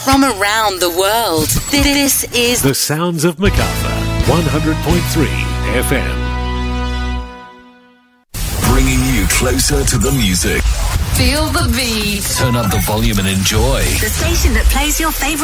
from around the world. This is The Sounds of Macarthur, 100.3 FM. Bringing you closer to the music. Feel the beat. Turn up the volume and enjoy. The station that plays your favourite